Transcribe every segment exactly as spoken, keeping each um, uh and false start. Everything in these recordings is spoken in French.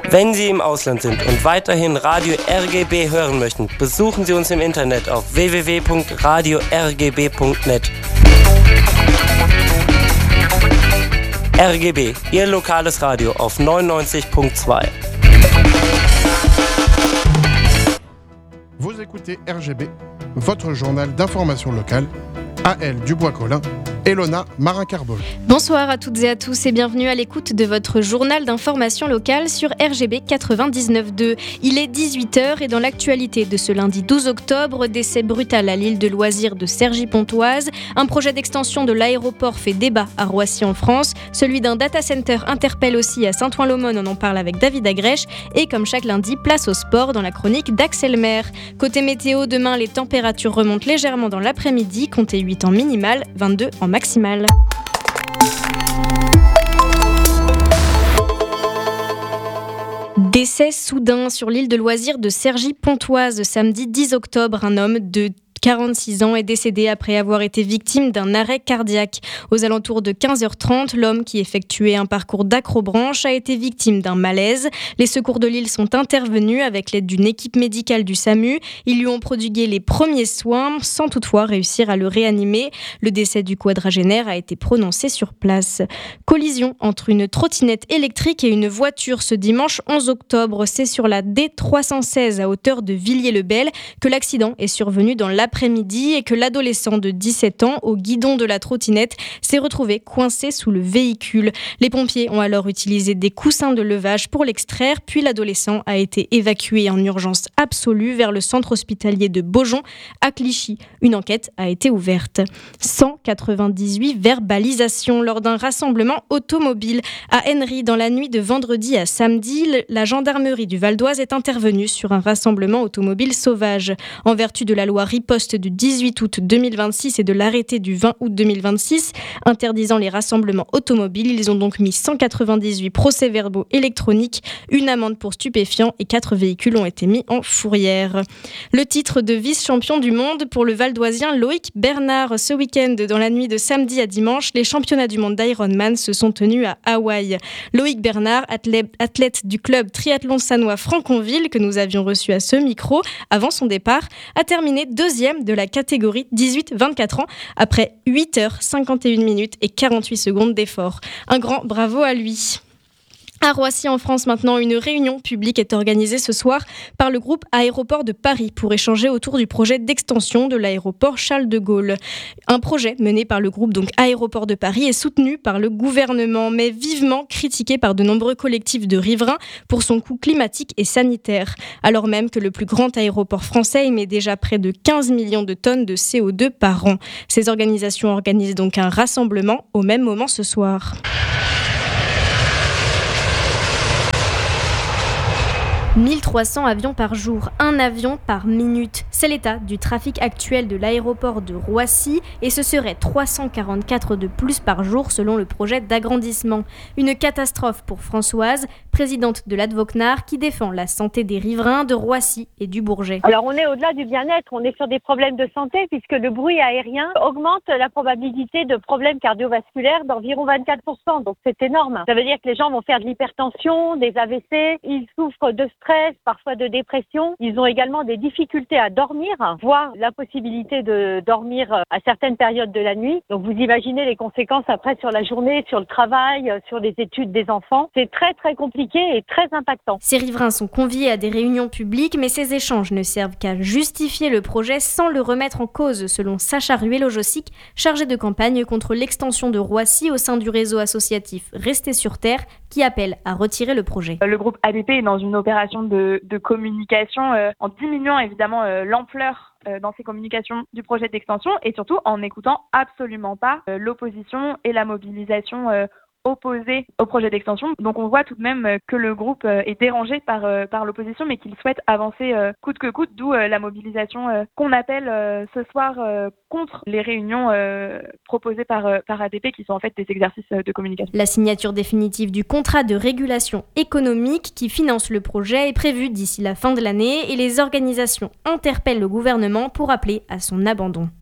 Wenn Sie im Ausland sind und weiterhin Radio R G B hören möchten, besuchen Sie uns im Internet auf w w w punkt radio r g b punkt net. R G B, Ihr lokales Radio auf neunundneunzig Komma zwei. Vous écoutez R G B, votre journal d'information locale. Aëlle Dubois-Collin, Elona Marin-Carbol. Bonsoir à toutes et à tous et bienvenue à l'écoute de votre journal d'information locale sur R G B quatre-vingt-dix-neuf virgule deux. Il est dix-huit heures et dans l'actualité de ce lundi douze octobre, décès brutal à l'île de loisirs de Cergy-Pontoise. Un projet d'extension de l'aéroport fait débat à Roissy en France. Celui d'un data center interpelle aussi à Saint-Ouen-l'Aumône, on en parle avec David Agrèche. Et comme chaque lundi, place au sport dans la chronique d'Axel Maire. Côté météo, demain les températures remontent légèrement dans l'après-midi, comptez huit en minimal, vingt-deux en maximal. Décès soudain sur l'île de loisirs de Cergy-Pontoise samedi dix octobre. Un homme de quarante-six ans est décédé après avoir été victime d'un arrêt cardiaque. Aux alentours de quinze heures trente, l'homme qui effectuait un parcours d'acrobranche a été victime d'un malaise. Les secours de l'île sont intervenus avec l'aide d'une équipe médicale du SAMU. Ils lui ont prodigué les premiers soins sans toutefois réussir à le réanimer. Le décès du quadragénaire a été prononcé sur place. Collision entre une trottinette électrique et une voiture ce dimanche onze octobre. C'est sur la D trois cent seize à hauteur de Villiers-le-Bel que l'accident est survenu dans la après-midi et que l'adolescent de dix-sept ans au guidon de la trottinette s'est retrouvé coincé sous le véhicule. Les pompiers ont alors utilisé des coussins de levage pour l'extraire, puis l'adolescent a été évacué en urgence absolue vers le centre hospitalier de Beaujon à Clichy. Une enquête a été ouverte. cent quatre-vingt-dix-huit verbalisations lors d'un rassemblement automobile à Hennery dans la nuit de vendredi à samedi. La gendarmerie du Val d'Oise est intervenue sur un rassemblement automobile sauvage. En vertu de la loi Riposte du dix-huit août deux mille vingt-six et de l'arrêté du vingt août deux mille vingt-six interdisant les rassemblements automobiles. Ils ont donc mis cent quatre-vingt-dix-huit procès-verbaux électroniques, une amende pour stupéfiants et quatre véhicules ont été mis en fourrière. Le titre de vice-champion du monde pour le Val-d'Oisien Loïc Bernard. Ce week-end, dans la nuit de samedi à dimanche, les championnats du monde d'Ironman se sont tenus à Hawaï. Loïc Bernard, athlète, athlète du club triathlon sanois Franconville que nous avions reçu à ce micro avant son départ, a terminé deuxième de la catégorie dix-huit vingt-quatre ans après huit heures cinquante et une minutes et quarante-huit secondes d'effort. Un grand bravo à lui. À Roissy, en France, maintenant, une réunion publique est organisée ce soir par le groupe Aéroports de Paris pour échanger autour du projet d'extension de l'aéroport Charles de Gaulle. Un projet mené par le groupe donc Aéroports de Paris et soutenu par le gouvernement, mais vivement critiqué par de nombreux collectifs de riverains pour son coût climatique et sanitaire. Alors même que le plus grand aéroport français émet déjà près de quinze millions de tonnes de C O deux par an. Ces organisations organisent donc un rassemblement au même moment ce soir. mille trois cents avions par jour, un avion par minute. C'est l'état du trafic actuel de l'aéroport de Roissy et ce serait trois cent quarante-quatre de plus par jour selon le projet d'agrandissement. Une catastrophe pour Françoise, présidente de l'Advocnar qui défend la santé des riverains de Roissy et du Bourget. Alors on est au-delà du bien-être, on est sur des problèmes de santé puisque le bruit aérien augmente la probabilité de problèmes cardiovasculaires d'environ vingt-quatre pour cent. Donc c'est énorme. Ça veut dire que les gens vont faire de l'hypertension, des A V C, ils souffrent de stress, parfois de dépression. Ils ont également des difficultés à dormir, voire la possibilité de dormir à certaines périodes de la nuit. Donc vous imaginez les conséquences après sur la journée, sur le travail, sur les études des enfants. C'est très très compliqué et très impactant. Ces riverains sont conviés à des réunions publiques, mais ces échanges ne servent qu'à justifier le projet sans le remettre en cause, selon Sacha Ruello-Jossic, chargé de campagne contre l'extension de Roissy au sein du réseau associatif Restez sur Terre, qui appelle à retirer le projet. Le groupe A D P est dans une opération de, de communication euh, en diminuant évidemment euh, l'ampleur euh, dans ces communications du projet d'extension et surtout en n'écoutant absolument pas euh, l'opposition et la mobilisation euh, opposé au projet d'extension. Donc on voit tout de même que le groupe est dérangé par, par l'opposition, mais qu'il souhaite avancer coûte que coûte, d'où la mobilisation qu'on appelle ce soir contre les réunions proposées par, par A D P, qui sont en fait des exercices de communication. La signature définitive du contrat de régulation économique qui finance le projet est prévue d'ici la fin de l'année et les organisations interpellent le gouvernement pour appeler à son abandon.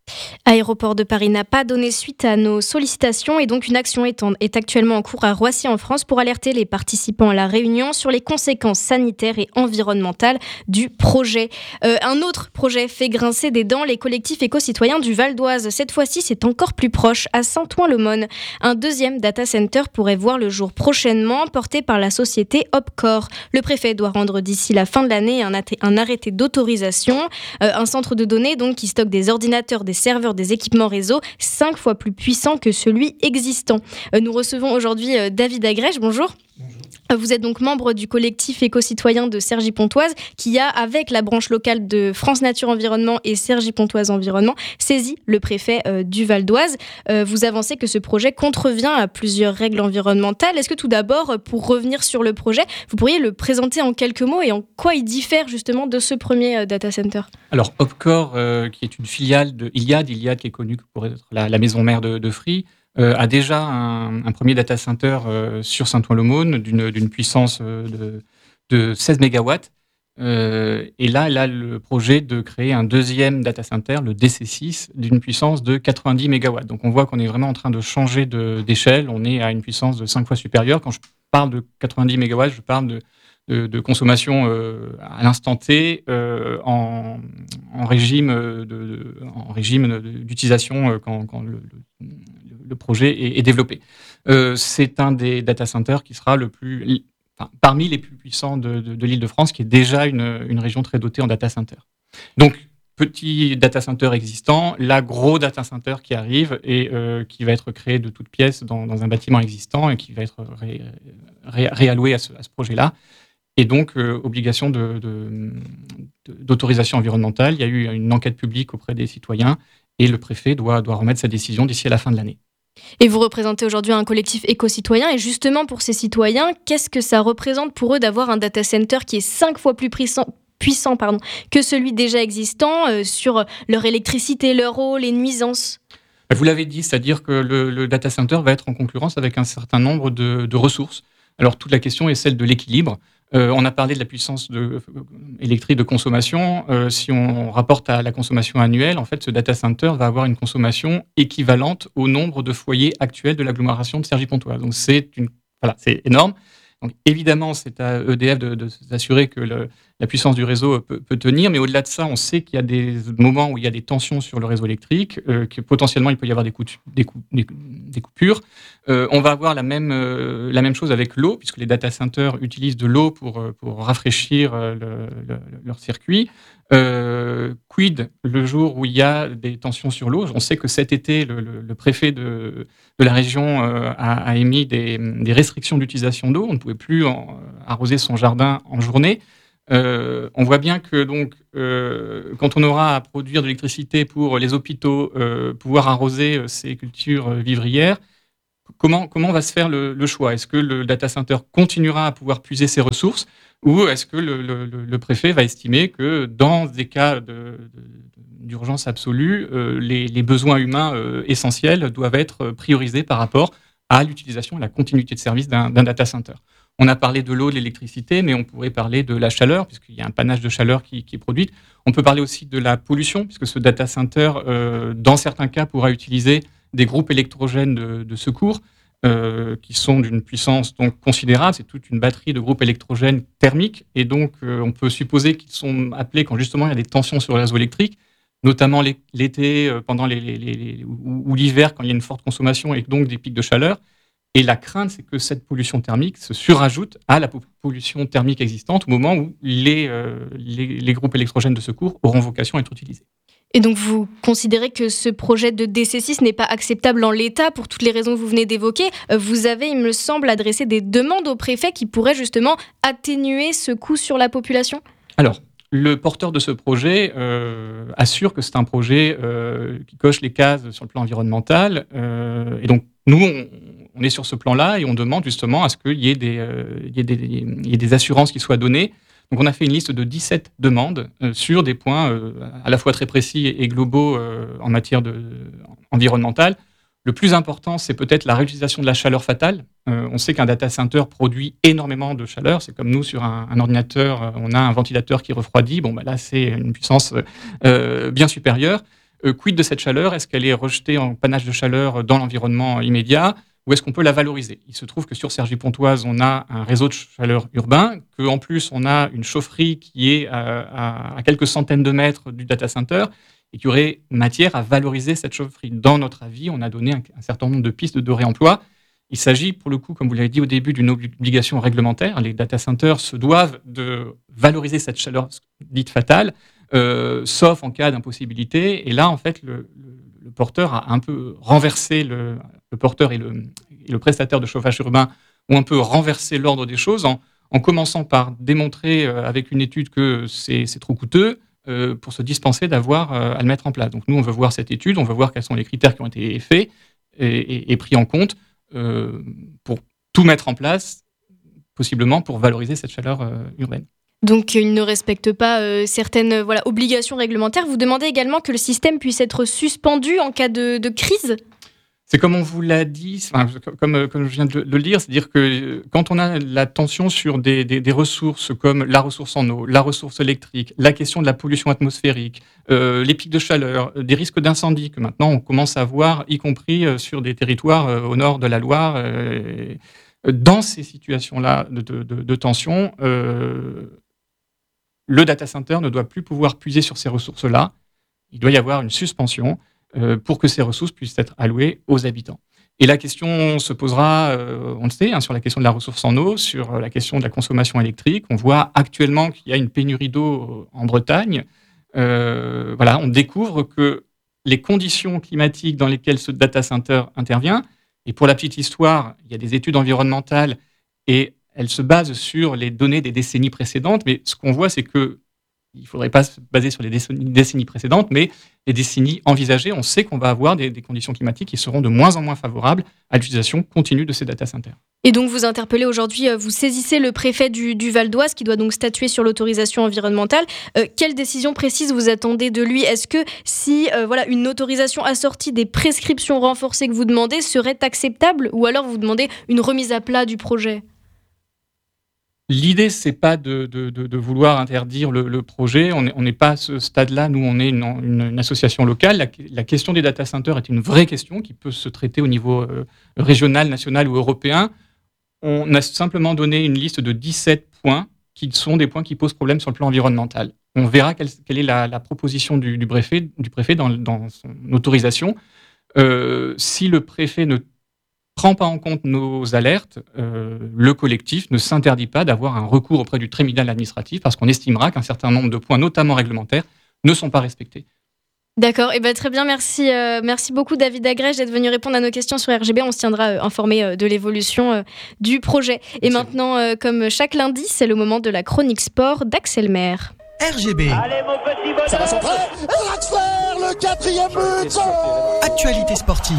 Aéroport de Paris n'a pas donné suite à nos sollicitations et donc une action est, en, est actuellement en cours à Roissy en France pour alerter les participants à la réunion sur les conséquences sanitaires et environnementales du projet. Euh, un autre projet fait grincer des dents les collectifs éco-citoyens du Val d'Oise. Cette fois-ci, c'est encore plus proche, à Saint-Ouen-le-Mône. Un deuxième data center pourrait voir le jour prochainement, porté par la société Opcore. Le préfet doit rendre d'ici la fin de l'année un, athé- un arrêté d'autorisation. Euh, un centre de données donc, qui stocke des ordinateurs, des serveurs, des équipements réseau, cinq fois plus puissants que celui existant. Euh, nous recevons aujourd'hui euh, David Agrèche, bonjour. Bonjour. Vous êtes donc membre du collectif éco-citoyen de Cergy-Pontoise qui a, avec la branche locale de France Nature Environnement et Cergy-Pontoise Environnement, saisi le préfet euh, du Val d'Oise. Euh, vous avancez que ce projet contrevient à plusieurs règles environnementales. Est-ce que tout d'abord, pour revenir sur le projet, vous pourriez le présenter en quelques mots et en quoi il diffère justement de ce premier euh, data center ? Alors, Opcore, euh, qui est une filiale de Iliad, Iliad qui est connue pour être la, la maison mère de, de Free, Euh, a déjà un, un premier data center euh, sur Saint-Ouen-le-Mône d'une, d'une puissance euh, de, de seize mégawatts. Euh, et là, elle a le projet de créer un deuxième data center, le D C six, d'une puissance de quatre-vingt-dix mégawatts. Donc on voit qu'on est vraiment en train de changer de, d'échelle. On est à une puissance de cinq fois supérieure. Quand je parle de quatre-vingt-dix mégawatts, je parle de, de, de consommation euh, à l'instant T euh, en, en régime, de, de, en régime d'utilisation euh, quand, quand le, le le projet est, est développé. Euh, c'est un des data centers qui sera le plus, enfin, parmi les plus puissants de, de, de l'Île-de-France, qui est déjà une, une région très dotée en data center. Donc, petit data center existant, là, gros data center qui arrive et euh, qui va être créé de toutes pièces dans, dans un bâtiment existant et qui va être ré, ré, réalloué à ce, à ce projet-là. Et donc, euh, obligation de, de, de, d'autorisation environnementale. Il y a eu une enquête publique auprès des citoyens et le préfet doit, doit remettre sa décision d'ici à la fin de l'année. Et vous représentez aujourd'hui un collectif éco-citoyen. Et justement, pour ces citoyens, qu'est-ce que ça représente pour eux d'avoir un data center qui est cinq fois plus puissant, puissant pardon, que celui déjà existant euh, sur leur électricité, leur eau, les nuisances ? Vous l'avez dit, c'est-à-dire que le, le data center va être en concurrence avec un certain nombre de, de ressources. Alors, toute la question est celle de l'équilibre. Euh, on a parlé de la puissance de, euh, électrique de consommation. Euh, si on rapporte à la consommation annuelle, en fait, ce data center va avoir une consommation équivalente au nombre de foyers actuels de l'agglomération de Cergy-Pontoise. Donc, c'est, une, voilà, c'est énorme. Donc, évidemment, c'est à E D F de, de s'assurer que le, la puissance du réseau peut, peut tenir, mais au-delà de ça, on sait qu'il y a des moments où il y a des tensions sur le réseau électrique, euh, que potentiellement il peut y avoir des, coutu- des, coup- des, des coupures. Euh, on va avoir la même, euh, la même chose avec l'eau, puisque les data centers utilisent de l'eau pour, pour rafraîchir le, le, leur circuit. Euh, quid le jour où il y a des tensions sur l'eau? On sait que cet été, le, le, le préfet de, de la région euh, a, a émis des, des restrictions d'utilisation d'eau. On ne pouvait plus en, arroser son jardin en journée. Euh, on voit bien que donc, euh, quand on aura à produire de l'électricité pour les hôpitaux, euh, pouvoir arroser ces cultures vivrières, comment, comment va se faire le, le choix? Est-ce que le data center continuera à pouvoir puiser ses ressources ou est-ce que le, le, le préfet va estimer que dans des cas de, de, d'urgence absolue, euh, les, les besoins humains euh, essentiels doivent être priorisés par rapport à l'utilisation et la continuité de service d'un, d'un data center? On a parlé de l'eau, de l'électricité, mais on pourrait parler de la chaleur, puisqu'il y a un panache de chaleur qui, qui est produite. On peut parler aussi de la pollution, puisque ce data center, euh, dans certains cas, pourra utiliser des groupes électrogènes de, de secours, euh, qui sont d'une puissance donc considérable. C'est toute une batterie de groupes électrogènes thermiques, et donc euh, on peut supposer qu'ils sont appelés quand justement il y a des tensions sur le réseau électrique, notamment l'été, euh, pendant les, les, les, ou, ou l'hiver, quand il y a une forte consommation et donc des pics de chaleur. Et la crainte, c'est que cette pollution thermique se surajoute à la pollution thermique existante au moment où les, euh, les, les groupes électrogènes de secours auront vocation à être utilisés. Et donc vous considérez que ce projet de D C six n'est pas acceptable en l'état pour toutes les raisons que vous venez d'évoquer. Vous avez, il me semble, adressé des demandes au préfet qui pourraient justement atténuer ce coût sur la population ? Alors, le porteur de ce projet euh, assure que c'est un projet euh, qui coche les cases sur le plan environnemental. Euh, et donc, nous, on, on est sur ce plan-là et on demande justement à ce qu'il y ait des, euh, il y ait des, il y ait des assurances qui soient données. Donc, on a fait une liste de dix-sept demandes euh, sur des points euh, à la fois très précis et globaux euh, en matière de, environnementale. Le plus important, c'est peut-être la réutilisation de la chaleur fatale. Euh, on sait qu'un data center produit énormément de chaleur. C'est comme nous, sur un, un ordinateur, on a un ventilateur qui refroidit. Bon, bah là, c'est une puissance euh, bien supérieure. Euh, quid de cette chaleur ? Est-ce qu'elle est rejetée en panache de chaleur dans l'environnement immédiat ou est-ce qu'on peut la valoriser ? Il se trouve que sur Cergy-Pontoise, on a un réseau de chaleur urbain, qu'en plus, on a une chaufferie qui est à, à, à quelques centaines de mètres du data center et qu'il y aurait matière à valoriser cette chaufferie. Dans notre avis, on a donné un, un certain nombre de pistes de réemploi. Il s'agit, pour le coup, comme vous l'avez dit au début, d'une obligation réglementaire. Les data centers se doivent de valoriser cette chaleur dite fatale, euh, sauf en cas d'impossibilité. Et là, en fait, le, le, le porteur a un peu renversé, le, le porteur et le, et le prestataire de chauffage urbain ont un peu renversé l'ordre des choses en, en commençant par démontrer euh, avec une étude que c'est, c'est trop coûteux euh, pour se dispenser d'avoir euh, à le mettre en place. Donc nous, on veut voir cette étude, on veut voir quels sont les critères qui ont été faits et, et, et pris en compte Euh, pour tout mettre en place, possiblement pour valoriser cette chaleur euh, urbaine. Donc, il ne respecte pas euh, certaines euh, voilà, obligations réglementaires. Vous demandez également que le système puisse être suspendu en cas de, de crise ? C'est comme on vous l'a dit, enfin, comme, comme je viens de le dire, c'est-à-dire que quand on a la tension sur des, des, des ressources comme la ressource en eau, la ressource électrique, la question de la pollution atmosphérique, euh, les pics de chaleur, des risques d'incendie que maintenant on commence à voir, y compris euh, sur des territoires euh, au nord de la Loire, euh, dans ces situations-là de, de, de, de tension, euh, le data center ne doit plus pouvoir puiser sur ces ressources-là. Il doit y avoir une suspension pour que ces ressources puissent être allouées aux habitants. Et la question se posera, euh, on le sait, hein, sur la question de la ressource en eau, sur la question de la consommation électrique. On voit actuellement qu'il y a une pénurie d'eau en Bretagne. Euh, voilà, on découvre que les conditions climatiques dans lesquelles ce data center intervient, et pour la petite histoire, il y a des études environnementales et elles se basent sur les données des décennies précédentes, mais ce qu'on voit, c'est que il ne faudrait pas se baser sur les décennies, décennies précédentes, mais les décennies envisagées, on sait qu'on va avoir des, des conditions climatiques qui seront de moins en moins favorables à l'utilisation continue de ces data centers. Et donc vous interpellez aujourd'hui, vous saisissez le préfet du, du Val d'Oise qui doit donc statuer sur l'autorisation environnementale. Euh, quelle décision précise vous attendez de lui ? Est-ce que si euh, voilà, une autorisation assortie des prescriptions renforcées que vous demandez serait acceptable ou alors vous demandez une remise à plat du projet ? L'idée, c'est pas de, de, de, de vouloir interdire le, le projet. On n'est on n'est pas à ce stade-là. Nous, on est une, une, une association locale. La, la question des data centers est une vraie question qui peut se traiter au niveau euh, régional, national ou européen. On a simplement donné une liste de dix-sept points qui sont des points qui posent problème sur le plan environnemental. On verra quelle, quelle est la, la proposition du, du préfet, du préfet dans, dans son autorisation. Euh, si le préfet ne prend pas en compte nos alertes, euh, le collectif ne s'interdit pas d'avoir un recours auprès du tribunal administratif parce qu'on estimera qu'un certain nombre de points, notamment réglementaires, ne sont pas respectés. D'accord, et eh ben très bien, merci, euh, merci beaucoup David Agrèche d'être venu répondre à nos questions sur R G B. On se tiendra euh, informé euh, de l'évolution euh, du projet. Et merci. Maintenant, euh, comme chaque lundi, c'est le moment de la chronique sport d'Axel Maire. R G B. Allez mon petit bonhomme. Ça va centrer. Et Draxler, le quatrième but. Actualité sportive.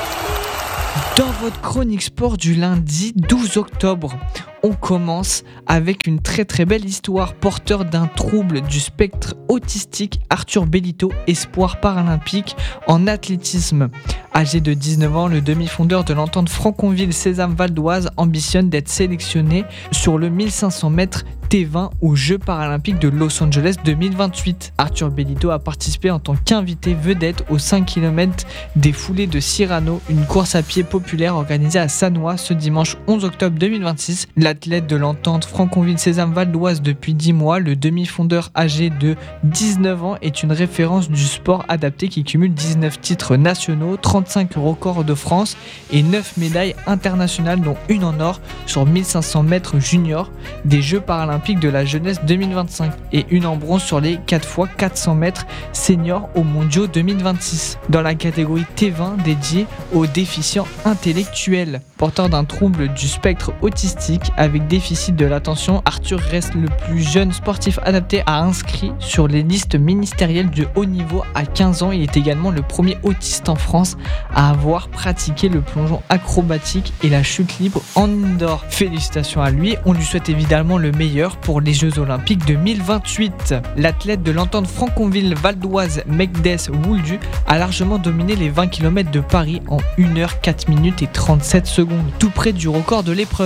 Dans votre chronique sport du lundi douze octobre, on commence avec une très très belle histoire. Porteur d'un trouble du spectre autistique, Arthur Bellito, espoir paralympique en athlétisme. Âgé de dix-neuf ans, le demi-fondeur de l'entente Franconville-Sésame-Val d'Oise ambitionne d'être sélectionné sur le mille cinq cents mètres T vingt aux Jeux paralympiques de Los Angeles deux mille vingt-huit. Arthur Bellito a participé en tant qu'invité vedette aux cinq kilomètres des foulées de Cyrano, une course à pied populaire organisée à Sannois ce dimanche onze octobre deux mille vingt-six. L'athlète de l'entente Franconville-Sésame-Val d'Oise depuis dix mois, le demi-fondeur âgé de dix-neuf ans est une référence du sport adapté qui cumule dix-neuf titres nationaux, trente-cinq records de France et neuf médailles internationales dont une en or sur mille cinq cents mètres junior des Jeux paralympiques de la jeunesse deux mille vingt-cinq et une en bronze sur les quatre fois quatre cents mètres seniors aux mondiaux deux mille vingt-six. Dans la catégorie T vingt dédiée aux déficients intellectuels. Porteur d'un trouble du spectre autistique avec déficit de l'attention, Arthur reste le plus jeune sportif adapté à inscrit sur les listes ministérielles de haut niveau à quinze ans. Il est également le premier autiste en France à avoir pratiqué le plongeon acrobatique et la chute libre en indoor. Félicitations à lui, on lui souhaite évidemment le meilleur pour les Jeux Olympiques deux mille vingt-huit. L'athlète de l'entente Franconville-Val d'Oise, Megdes Wouldu, a largement dominé les vingt kilomètres de Paris en une heure quatre minutes et trente-sept secondes, tout près du record de l'épreuve.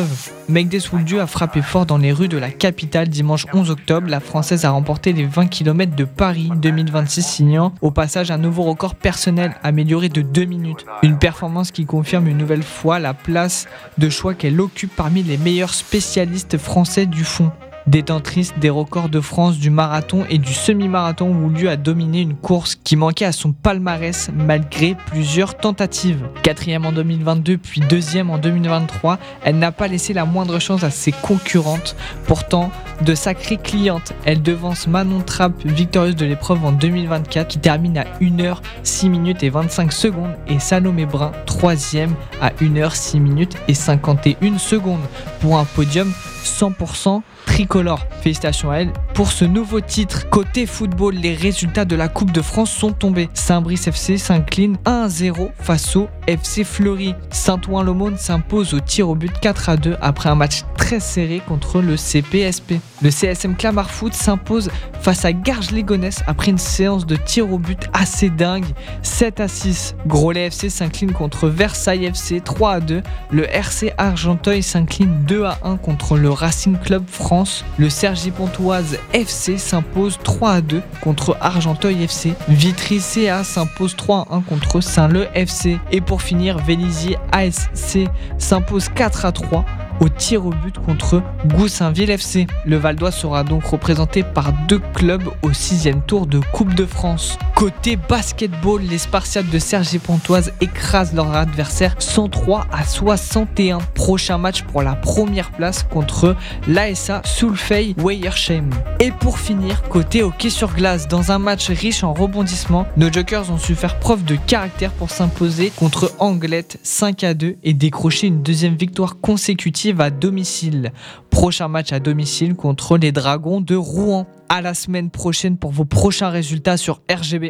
Megdes Wouldieu a frappé fort dans les rues de la capitale dimanche onze octobre. La Française a remporté les vingt kilomètres de Paris deux mille vingt-six, signant au passage un nouveau record personnel amélioré de deux minutes. Une performance qui confirme une nouvelle fois la place de choix qu'elle occupe parmi les meilleurs spécialistes français du fond. Détentrice des records de France du marathon et du semi-marathon, Wouldieu a dominé une course qui manquait à son palmarès malgré plusieurs tentatives. Quatrième en deux mille vingt-deux puis deuxième en deux mille vingt-trois, elle n'a pas laissé la moindre chance à ses concurrentes, pourtant de sacrées clientes. Elle devance Manon Trapp, victorieuse de l'épreuve en deux mille vingt-quatre, qui termine à une heure six minutes et vingt-cinq secondes, et Salomé Brun, troisième à une heure six minutes et cinquante et une secondes, pour un podium cent pour cent tricolore. Félicitations à elle pour ce nouveau titre. Côté football, les résultats de la Coupe de France sont tombés. Saint-Brice F C s'incline un à zéro face au F C Fleury. Saint-Ouen-l'Aumône s'impose au tir au but quatre à deux après un match très serré contre le C P S P. Le C S M Clamart Foot s'impose face à Garges-les-Gonesse après une séance de tir au but assez dingue, sept à six. Groslay F C s'incline contre Versailles F C trois à deux. Le R C Argenteuil s'incline deux à un contre le Racing Club France. Le Cergy-Pontoise F C s'impose trois à deux contre Argenteuil F C. Vitry C A s'impose trois à un contre Saint-Leu F C. Et pour finir, Vélizy A S C s'impose quatre à trois au tir au but contre Goussainville F C. Le Val-d'Oise sera donc représenté par deux clubs au sixième tour de Coupe de France. Côté basketball, les Spartiates de Cergy-Pontoise écrasent leur adversaire cent trois à soixante et un. Prochain match pour la première place contre l'A S A Soulfay-Weyersheim. Et pour finir, côté hockey sur glace, dans un match riche en rebondissements, nos Jokers ont su faire preuve de caractère pour s'imposer contre Anglette cinq à deux et décrocher une deuxième victoire consécutive à domicile. Prochain match à domicile contre les Dragons de Rouen. À la semaine prochaine pour vos prochains résultats sur R G B.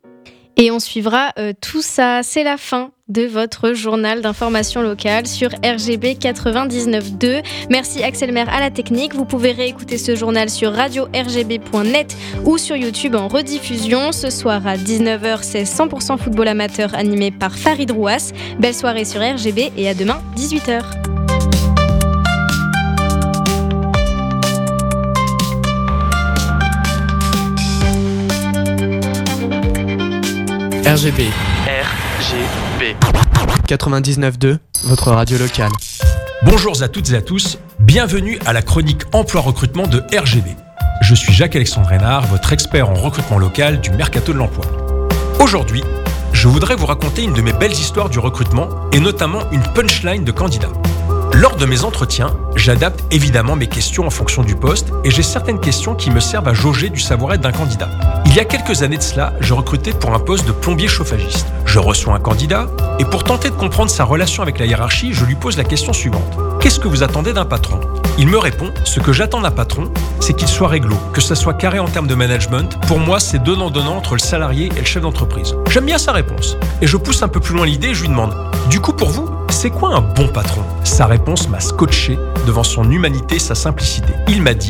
Et on suivra euh, tout ça. C'est la fin de votre journal d'information locale sur R G B quatre-vingt-dix-neuf virgule deux. Merci Axel Maire à la technique. Vous pouvez réécouter ce journal sur radio r g b point net ou sur YouTube en rediffusion. Ce soir à dix-neuf heures, c'est cent pour cent football amateur animé par Farid Rouas. Belle soirée sur R G B et à demain dix-huit heures. R G B. R G B. quatre-vingt-dix-neuf virgule deux, votre radio locale. Bonjour à toutes et à tous, bienvenue à la chronique emploi-recrutement de R G B. Je suis Jacques-Alexandre Hénard, votre expert en recrutement local du Mercato de l'Emploi. Aujourd'hui, je voudrais vous raconter une de mes belles histoires du recrutement et notamment une punchline de candidat. Lors de mes entretiens, j'adapte évidemment mes questions en fonction du poste et j'ai certaines questions qui me servent à jauger du savoir-être d'un candidat. Il y a quelques années de cela, je recrutais pour un poste de plombier chauffagiste. Je reçois un candidat et pour tenter de comprendre sa relation avec la hiérarchie, je lui pose la question suivante. Qu'est-ce que vous attendez d'un patron ? Il me répond, ce que j'attends d'un patron, c'est qu'il soit réglo, que ça soit carré en termes de management. Pour moi, c'est donnant-donnant entre le salarié et le chef d'entreprise. J'aime bien sa réponse. Et je pousse un peu plus loin l'idée et je lui demande, du coup pour vous, c'est quoi un bon patron ? Sa réponse m'a scotché devant son humanité et sa simplicité. Il m'a dit,